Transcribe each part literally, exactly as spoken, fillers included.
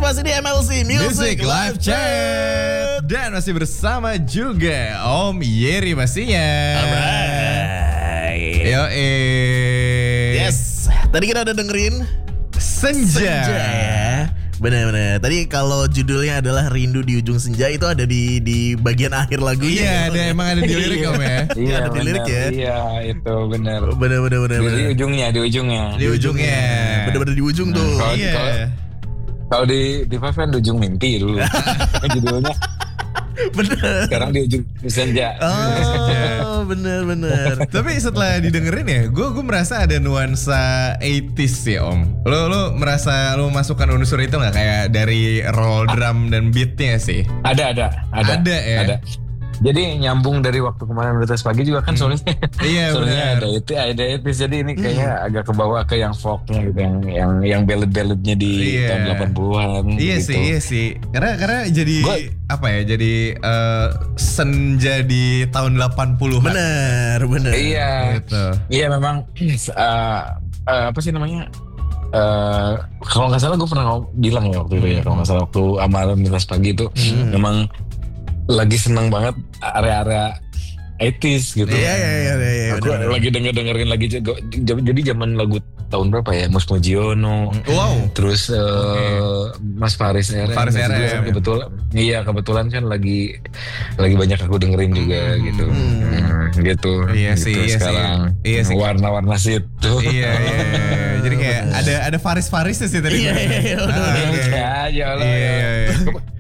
masih di M L C Music, Music Live Chat. Dan masih bersama juga Om Yeri pastinya. Alright. Yo eh. Yes. Tadi kita udah dengerin Senja. Senja ya. Benar-benar. Tadi kalau judulnya adalah Rindu di Ujung Senja, itu ada di di bagian akhir lagunya. Iya, ada emang ada di lirik Om ya. Iya, ada di lirik ya. Iya, itu benar. Benar-benar benar. Di ujungnya, di ujungnya. Di ujungnya. Benar-benar di ujung tuh. Kalau Iya. kalau kalau di di Five kan di ujung mimpi dulu. Judulnya. Bener. Sekarang di ujung senja. Oh, bener-bener. Tapi setelah didengerin ya, gue gue merasa ada nuansa delapan puluhan ya Om. Lo lo merasa lo masukkan unsur itu nggak kayak dari roll drum dan beatnya sih? Ada, ada, ada. Ada ya? Ada. Jadi nyambung dari waktu kemarin Bertas Pagi juga kan soalnya. Iya, soalnya benar. ada itu, ada itu. Jadi ini kayaknya agak kebawa ke yang folknya gitu, yang yang yang ballad-balladnya di Iya. tahun delapan puluhan. Iya gitu. sih, iya sih. Karena karena jadi Gua- apa ya? Jadi eh, senja di tahun delapan puluhan. Bener, bener. Iya. Gitu. Iya memang uh, uh, apa sih namanya? Uh, kalau nggak salah gue pernah ngom- bilang ya waktu itu ya, kalau nggak salah waktu amalan Bertas Pagi itu Hmm. memang lagi seneng banget area-area delapan puluhan gitu. Iya, iya, iya, iya. Aku bener-bener. lagi denger dengerin lagi juga. J- Jadi zaman lagu tahun berapa ya? Mus Mujiono. Wow. Terus uh, Mas Faris R M. Faris R M. Juga kan kebetulan. Iya kebetulan kan lagi lagi banyak aku dengerin juga Hmm. gitu. Hmm. Hmm, gitu. Iya sih, Gitu iya sih. sekarang. Iya sih. Warna-warna situ. Iya, iya, iya. Jadi kayak ada ada Faris-Farisnya sih tadi. Iya, iya, iya, bener. Ah, oke. Ya, ya Allah. Iya, iya, iya.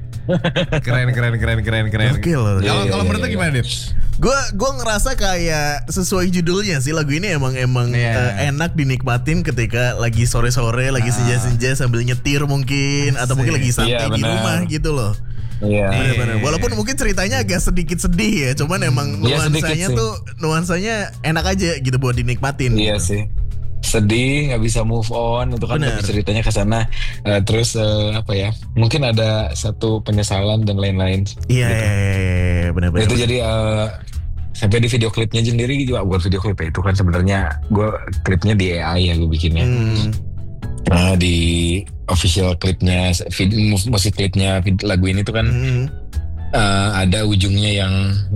Keren, keren, keren, keren, keren. Oke loh. Kalau Iya, kalau iya, menurut lu iya. gimana, Dit? Gue gue ngerasa kayak sesuai judulnya sih, lagu ini emang emang Iya. eh, enak dinikmatin ketika lagi sore-sore, lagi Ah. senja-senja sambil nyetir mungkin, atau mungkin lagi santai Iya, di benar. rumah gitu loh. Iya. Bener-bener. Iya. Walaupun mungkin ceritanya agak sedikit sedih ya, cuman emang Iya, sedikit nuansanya sih. tuh nuansanya enak aja gitu buat dinikmatin. Iya gitu. sih. Sedih, nggak bisa move on, itu kan Benar. tapi ceritanya ke sana. Eh, terus eh, apa ya? Mungkin ada satu penyesalan dan lain-lain. Iya, iya, iya, iya, benar-benar. Itu jadi eh, sampai di video klipnya sendiri juga bukan video klip ya, itu kan sebenarnya gue klipnya di A I ya gue bikinnya. Hmm. Nah, di official klipnya, vid- mus- musik klipnya vid- lagu ini tuh kan Hmm. eh, ada ujungnya yang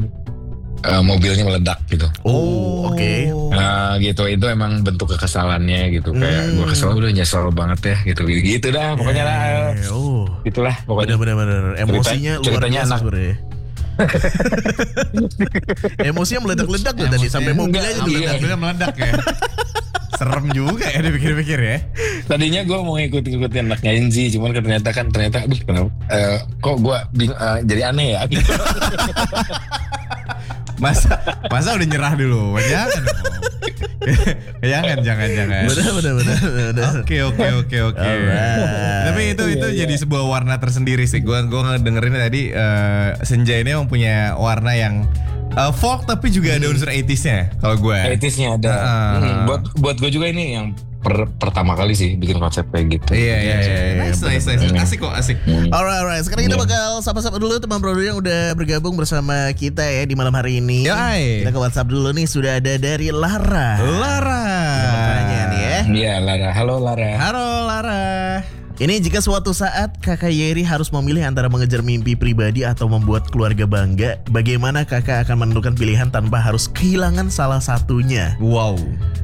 eh, mobilnya meledak gitu. Oh, oke. Nah gitu, itu emang bentuk kekesalannya gitu. Kayak Hmm. gue kesel, udah nyesel banget ya gitu. Gitu dah pokoknya lah. Eh, Oh. Gitulah pokoknya. Bener-bener emosinya luar ceritanya biasa anak. sebenarnya. Emosinya meledak-ledak tuh tadi sampai mobil Enggak, aja tuh iya. meledak. Mobilnya meledak ya. Serem juga ya dipikir-pikir ya. Tadinya gue mau ngikut-ngikutin anaknya Enzi, cuman kan ternyata kan ternyata aduh kenapa eh, kok gue bing- eh, jadi aneh ya gitu. Masa masa udah nyerah dulu. Jangan. Om. jangan, jangan, jangan. Bener bener bener bener. Oke, oke, oke, oke. Alright. Tapi itu itu Iya, jadi sebuah warna tersendiri sih. Gua gua dengerin tadi eh, Senja ini emang punya warna yang eh, folk tapi juga ada unsur delapan puluhan-nya kalau gue. Etisnya ada. Ah. Hmm, buat buat gue juga ini yang per- pertama kali sih bikin konsep kayak gitu. Iya, iya, iya. Nice, nice, nice. bener. Asik kok, asik. Hmm. Alright, alright. Sekarang kita Iya. bakal sapa-sapa dulu teman bro yang udah bergabung bersama kita ya di malam hari ini. Yoi. Kita ke WhatsApp dulu nih, sudah ada dari Lara. Lara. Makanya nih ya. Iya Lara, halo Lara. Halo Lara. Ini jika suatu saat kakak Yeri harus memilih antara mengejar mimpi pribadi atau membuat keluarga bangga, bagaimana kakak akan menentukan pilihan tanpa harus kehilangan salah satunya? Wow.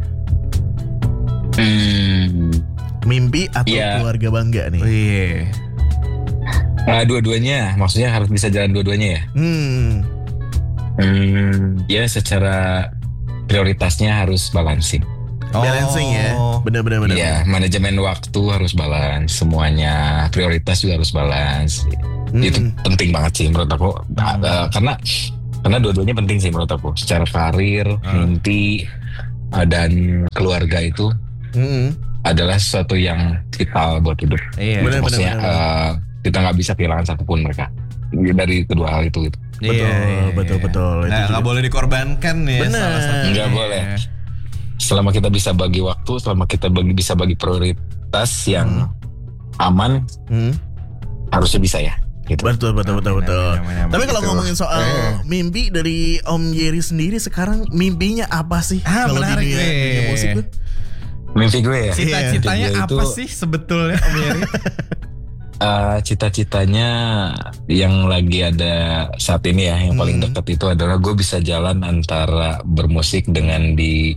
Hmm. Mimpi atau Iya. keluarga bangga nih? Iya. Nah, dua-duanya, maksudnya harus bisa jalan dua-duanya ya. Hmm. Hmm, ya secara prioritasnya harus balancing. Balancing ya. Bener-bener bener. Iya, manajemen waktu harus balance, semuanya prioritas juga harus balance. Hmm. Itu penting banget sih menurut aku. Nah, eh, karena karena dua-duanya penting sih menurut aku. Secara karir, Hmm. mimpi, eh, dan keluarga itu Hmm. adalah sesuatu yang vital buat hidup. Iya. Bener. Maksudnya eh, kita nggak bisa kehilangan satupun mereka dari kedua hal itu. Gitu. Betul, Iya, betul, iya. betul. Itu Nah, juga. nggak boleh dikorbankan ya. Bener. salah satunya. Nggak boleh. Selama kita bisa bagi waktu, selama kita bagi, bisa bagi prioritas yang aman, Hmm. harusnya bisa ya. Gitu. Betul, betul, betul, Amin, betul. amin, amin, amin. Tapi kalau Gitu. ngomongin soal Eh. mimpi dari Om Yeri sendiri sekarang, mimpinya apa sih? Ah, kalau di menarik dunia, nih. dunia musik tuh? Mimpi gue ya. Cita-citanya Iya, apa itu- sih sebetulnya Om Yeri? uh, cita-citanya yang lagi ada saat ini ya, yang paling Hmm. dekat itu adalah gue bisa jalan antara bermusik dengan di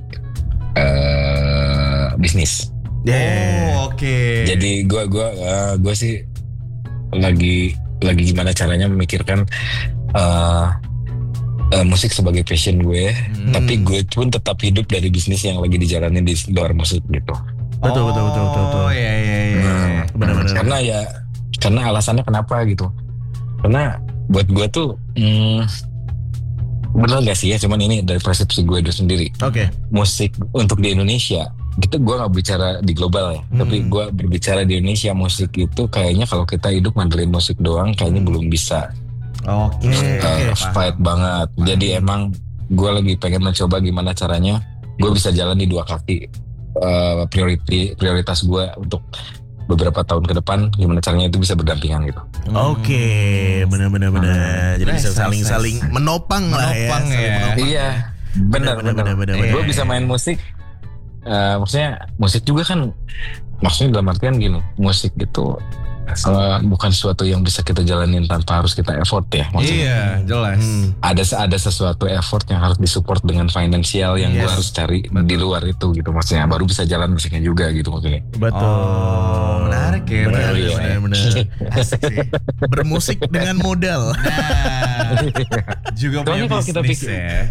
uh, bisnis. Yeah. Oh, oke. Jadi gue gua uh, gue sih lagi lagi gimana caranya memikirkan uh, uh, musik sebagai passion gue, Hmm. tapi gue pun tetap hidup dari bisnis yang lagi dijalanin di luar musik gitu. Betul, betul, betul, betul, betul. Oh, iya iya iya. Hmm, Benar-benar. Karena ya karena alasannya kenapa gitu. Karena buat gue tuh hmm, bener gak sih ya, cuman ini dari persepsi gue itu sendiri. Oke. Musik untuk di Indonesia, gitu gue nggak bicara di global ya, Hmm. tapi gue berbicara di Indonesia, musik itu kayaknya kalau kita hidup ngandelin musik doang kayaknya belum bisa Oke. Hmm, uh, oke, fight banget. Jadi emang gue lagi pengen mencoba gimana caranya gue bisa jalan di dua kaki. Uh, prioriti prioritas gue untuk beberapa tahun ke depan gimana caranya itu bisa berdampingan gitu. Oke, benar-benar benar. Jadi Nice, bisa nice, saling-saling nice. menopang lah ya. Menopang saling ya. menopang. Iya, benar Benar, benar. benar, benar, benar. Gue bisa main musik. eh, maksudnya musik juga kan, maksudnya dalam artian gini, musik itu eh, bukan sesuatu yang bisa kita jalanin tanpa harus kita effort ya. Maksudnya Iya, jelas. Hmm. ada ada sesuatu effort yang harus disupport dengan finansial yang gue Yes. harus cari Betul. di luar itu gitu, maksudnya baru bisa jalan musiknya juga gitu maksudnya. Betul. Oh, menarik ya, Benar, menarik ya. benar, benar. Asik sih. Bermusik dengan modal. Nah, juga punya Soalnya kalau kita bisnis pikir- ya.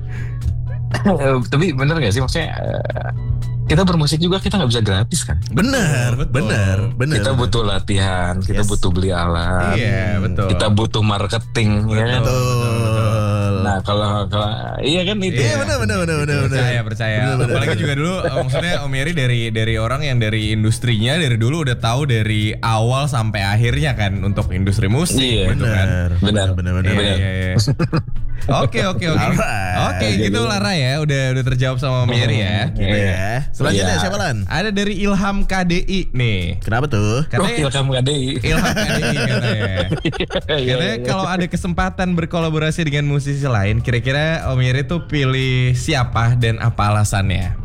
Tapi bener gak sih maksudnya eh, kita bermusik juga kita nggak bisa gratis kan? Benar, Betul. benar, benar. Kita butuh latihan, kita Yes. butuh beli alat, Iya, betul. kita butuh marketing, ya kan? Betul. Nah kalau kalau iya kan itu. Iya, benar, benar, benar, benar, benar. Percaya, percaya. Benar, benar. Apalagi juga dulu, eh, maksudnya Om Yeri dari dari orang yang dari industrinya dari dulu udah tahu dari awal sampai akhirnya kan untuk industri musik, Iya, gitu kan. Benar, Benar. benar, benar, Iya, benar. iya, iya. Oke, oke, oke. Alright. Oke, gitu Lara ya, udah udah terjawab sama Om Yeri ya. Gitu ya. Selanjutnya Iya. siapa Lan? Ada dari Ilham K D I nih. Kenapa tuh? Oh, Katanya Ilham K D I. Ilham K D I katanya. Iya, Katanya iya. kalau ada kesempatan berkolaborasi dengan musisi lain, kira-kira Om Yeri tuh pilih siapa dan apa alasannya?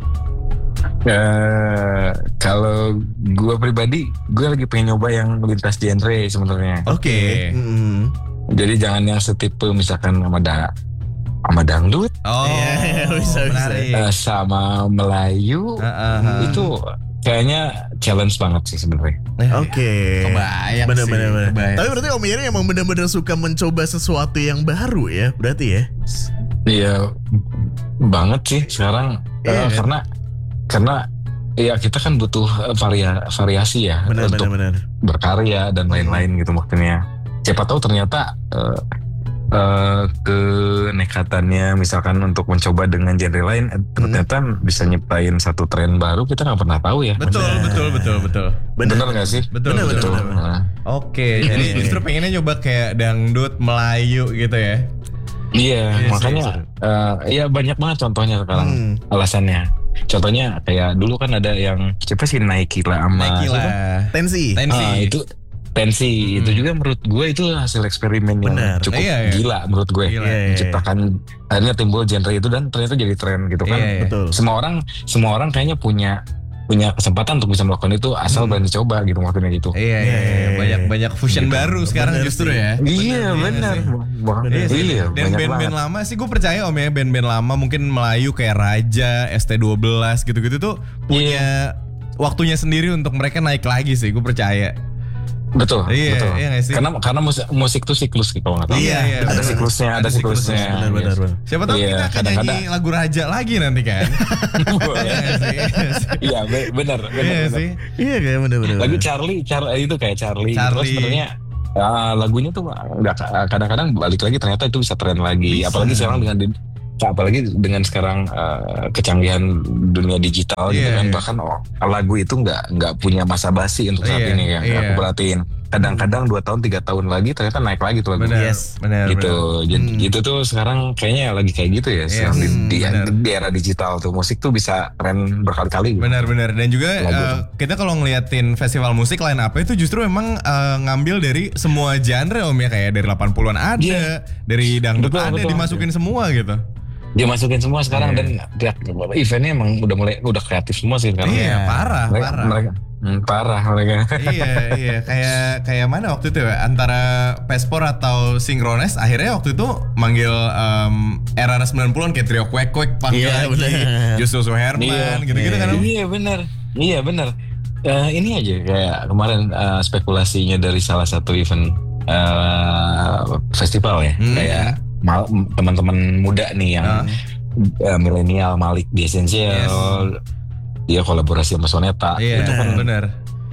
Eh, kalau gue pribadi, gue lagi pengen nyoba yang lintas genre sebenarnya. Oke. Mm. Jadi jangan yang setipe misalkan sama da sama dangdut, Oh, Iya, bisa, bisa. menarik. eh, sama Melayu, Ah, ah, ah. itu kayaknya challenge banget sih sebenarnya. Oke. Kebayang bener, sih, bener, bener. kebayang. Tapi berarti Om Yeri emang bener-bener suka mencoba sesuatu yang baru ya, berarti ya? Iya banget sih sekarang. Iya, Eh, kan? karena karena ya kita kan butuh eh, varia, variasi ya Bener, untuk bener, bener. berkarya dan lain-lain gitu maksudnya. Siapa tahu ternyata eh, eh, kenekatannya misalkan untuk mencoba dengan genre lain eh, ternyata bisa nyiptain satu tren baru, kita nggak pernah tahu ya. Betul, Bener. betul, betul, betul. Bener. Bener nggak sih? Betul, Bener, betul. bener, bener. Nah, Oke, jadi justru pengennya nyoba kayak dangdut Melayu gitu ya. iya, Iya sih, makanya eh, ya banyak banget contohnya sekarang Hmm. alasannya. Contohnya kayak dulu kan ada yang siapa sih Nike lah sama Nike siapa? lah. Tensi. Tensi. Ah, itu tensi Hmm. itu juga menurut gue itu hasil eksperimen yang Benar. cukup Iya, iya. gila menurut gue. Gila. Iya, iya. Menciptakan akhirnya timbul genre itu dan ternyata jadi tren gitu kan. Iya, iya. Betul. Semua orang semua orang kayaknya punya punya kesempatan untuk bisa melakukan itu asal Hmm. berani coba gitu maksudnya gitu. Iya, iya, Iya, iya. iya. Banyak banyak fusion Gitu. baru sekarang Bener justru sih. ya. Iya benar. sih. Wah, Iya sih. Iya, Dan banyak band-band banget. lama sih gue percaya Om ya, band-band lama mungkin Melayu kayak Raja, S T dua belas gitu-gitu tuh punya waktunya sendiri untuk mereka naik lagi sih, gue percaya. Betul, Iya, betul. iya nggak sih? Karena karena musik, musik tuh siklus gitu kalau nggak tahu. Iya, iya, Ada benar. siklusnya, ada, Ada siklusnya. siklusnya, Benar, benar, Yes. benar. Siapa tahu Iya, kita akan kadang-kadang. nyanyi lagu Raja lagi nanti kan. Iya nggak sih? Iya nggak sih? Iya, be- benar, Iya benar. nggak benar. sih? Iya kayak bener-bener. Lagu Charlie, Charlie itu kayak Charlie. Charlie. Terus sebenarnya ah, lagunya tuh nggak kadang-kadang balik lagi ternyata itu bisa tren lagi. Bisa. Apalagi sekarang dengan di- apalagi dengan sekarang eh, kecanggihan dunia digital gitu Iya, kan, iya. bahkan oh, lagu itu nggak nggak punya masa basi untuk saat Iya, ini yang iya. aku perhatiin. Kadang-kadang dua tahun tiga tahun lagi ternyata naik lagi tuh lagu. Benar, Yes. benar, Gitu, benar. jadi Hmm. itu tuh sekarang kayaknya lagi kayak gitu ya, Yes, sekarang di, di, benar. di era digital tuh musik tuh bisa tren berkali-kali. Gitu. Benar-benar dan juga Lagu eh, kita kalau ngeliatin festival musik lain apa itu justru memang eh, ngambil dari semua genre Om ya, kayak dari delapan puluhan ada, Iya. dari dangdut Betul, ada, betul. dimasukin semua gitu. dia masukin semua sekarang Iya. dan pihak eventnya emang udah mulai udah kreatif semua sih sekarang. Iya, parah, mereka, parah. mereka hmm, parah mereka. iya, iya, kayak kayak mana waktu itu ya? Antara Pespor atau Synchronize akhirnya waktu itu manggil um, era sembilan puluhan kayak Trio Kwek Kwek panggil Iya, lagi, bener. Justus Herman, gitu-gitu kan. Om? Iya benar, iya benar. Eh, ini aja kayak kemarin eh, spekulasinya dari salah satu event eh, festival ya, Hmm. kayak mal- teman-teman muda nih yang Ah. eh, milenial Malik di Essential, dia kolaborasi sama Soneta, Iya, itu kan bener.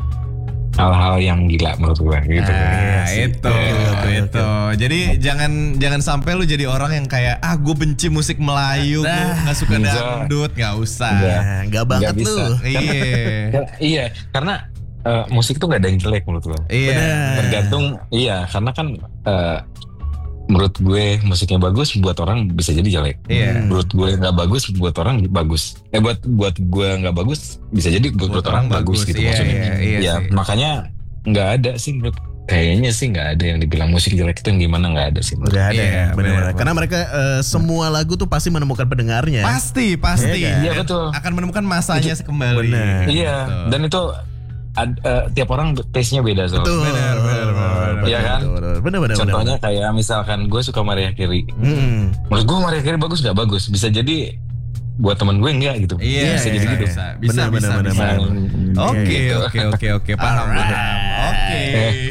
hal-hal yang gila menurut gue gitu. Nah, sih. itu, Iya, itu. Jadi jangan jangan sampai lu jadi orang yang kayak ah gue benci musik Melayu, gue Nah. nggak suka Enggak. dangdut, nggak usah. Enggak. Nah, nggak banget Nggak bisa. lu. Iya, Ya, iya, karena eh, musik tuh gak ada yang jelek menurut gue. iya. Bener. Tergantung, iya, karena kan eh, menurut gue musiknya bagus buat orang bisa jadi jelek. Iya. Menurut gue nggak bagus buat orang bagus. Eh buat buat gue nggak bagus bisa jadi buat, buat orang, bagus, gitu Iya, maksudnya. iya, iya ya sih. makanya nggak ada sih menurut kayaknya sih nggak ada yang dibilang musik jelek itu yang gimana nggak ada sih. menurut Udah ada Iya, ya, benar-benar. bener. Karena mereka eh, semua lagu tuh pasti menemukan pendengarnya. Pasti, pasti. Iya kan? Iya, Dan betul. Akan menemukan masanya kembali. Bener. Iya, Gitu. dan itu ad- eh, tiap orang taste-nya beda soalnya. Betul. Bener, bener, bener, Iya kan? Benar-benar. Contohnya kayak misalkan gue suka Mariah Carey. Hmm. Menurut gue Mariah Carey bagus gak bagus. Bisa jadi buat temen gue enggak gitu. Iya, bisa jadi gitu. bisa, bisa, Bener, bisa, bener, bisa. bener, Oke, Gitu. oke, oke, oke, paham. Alright. paham. Oke.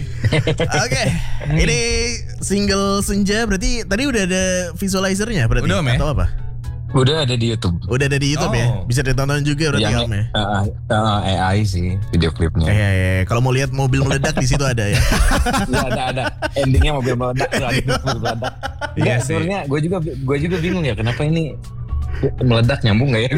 Oke, ini single Senja berarti tadi udah ada visualizernya berarti Udah, Om, ya? atau apa? Udah ada di YouTube. Udah ada di YouTube ya? Oh. Bisa ditonton juga berarti Yang Om ya? uh, uh, A I sih video klipnya. Iya, iya. Kalau mau lihat mobil meledak di situ ada ya. Iya ada ada. Endingnya mobil meledak. Mobil meledak. Iya Iya sih. sebenarnya gue juga gue juga bingung ya kenapa ini meledak nyambung nggak ya?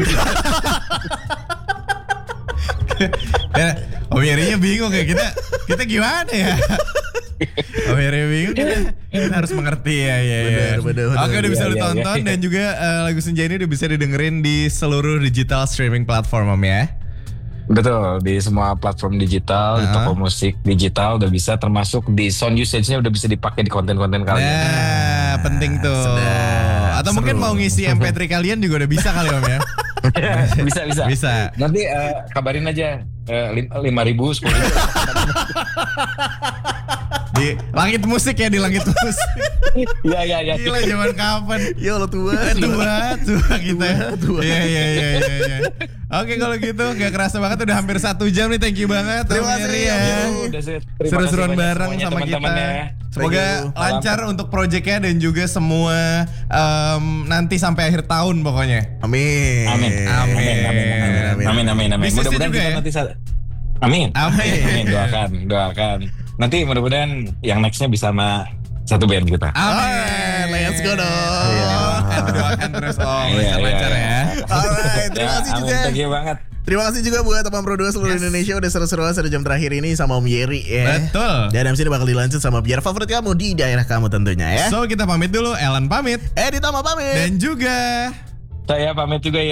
Ya, Om Yerinya bingung ya kita kita gimana ya? Om Yeri bingung kita, kita harus mengerti ya ya ya. Bener, bener, bener. Oke udah bisa Iya, lu iya, tonton iya. dan juga eh, lagu Senja ini udah bisa didengerin di seluruh digital streaming platform Om ya. Betul, di semua platform digital, di Uh-huh. toko musik digital udah bisa, termasuk di sound usage-nya udah bisa dipakai di konten-konten kalian. Nah, penting tuh. sedap, Atau mungkin seru. mau ngisi M P tiga kalian juga udah bisa kali Om ya. bisa bisa. Bisa. Nanti eh, kabarin aja eh, lim- lima ribu, sepuluh ribu. Di langit musik ya, di langit musik. Iya iya iya. Gila zaman kapan? Ya Allah tua. Tua, tua kita. tua. Iya iya iya iya. iya. Oke kalau gitu gak kerasa banget udah hampir satu jam nih. Thank you banget Om Terima kasih, Yeri ya. Om. Udah, Sir. Terima Seru-seruan kasih banyak bareng semuanya, sama kita. teman-teman ya. Semoga Thank you. lancar untuk proyeknya dan juga semua em, nanti sampai akhir tahun pokoknya. Amin. Amin. Amin. Amin. Amin. Amin. Amin. Amin. Amin. Bisnisnya Mudah-mudahan juga kita ya? nanti sa- Amin. Amin. Amin. Doakan, doakan. Nanti mudah-mudahan yang nextnya bisa sama satu band kita. Amin. Let's go dong. Iya. Doakan, doakan terus Om. Iya, Lancar-lancar iya, ya. Alright, terima Ya, kasih amin. juga. Thank you banget. Terima kasih juga buat teman Pro dua seluruh Yes. Indonesia udah seru-seruan satu jam terakhir ini sama Om Yeri ya. Betul. Dan abis ini bakal dilanjut sama biar favorit kamu di daerah kamu tentunya ya. So kita pamit dulu. Ellen pamit. Edi Tama pamit. Dan juga Saya pamit juga ya.